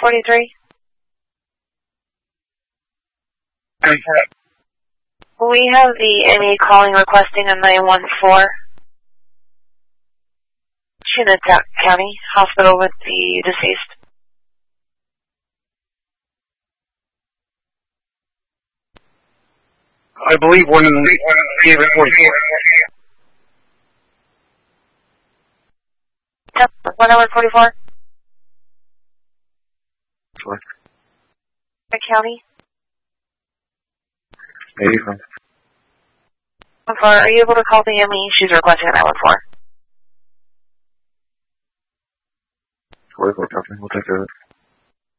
43? We have the ME calling requesting a 914. Chinook County Hospital with the deceased. I believe one in the 44. Yep, 1 hour 44. What? The county. 85. Are you able to call the ME? She's requesting a 914. 44, copy. We'll take care of it.